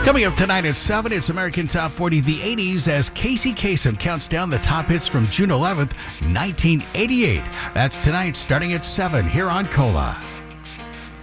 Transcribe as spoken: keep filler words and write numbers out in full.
Coming up tonight at seven, it's American Top forty the eighties as Casey Kasem counts down the top hits from June eleventh, nineteen eighty-eight. That's tonight starting at seven here on Cola.